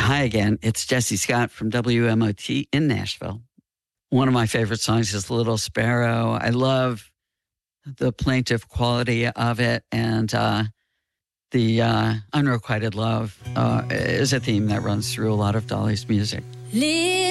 Hi again. It's Jesse Scott from WMOT in Nashville. One of my favorite songs is Little Sparrow. I love the plaintive quality of it, and the unrequited love is a theme that runs through a lot of Dolly's music.